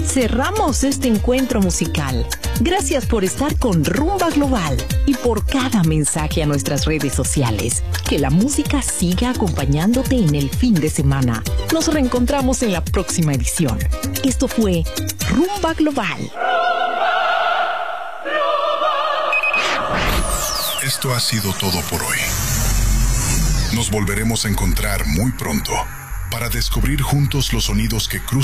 cerramos este encuentro musical. Gracias por estar con Rumba Global y por cada mensaje a nuestras redes sociales. Que la música siga acompañándote en el fin de semana. Nos reencontramos en la próxima edición. Esto fue Rumba Global. Esto ha sido todo por hoy. Nos volveremos a encontrar muy pronto para descubrir juntos los sonidos que cruzan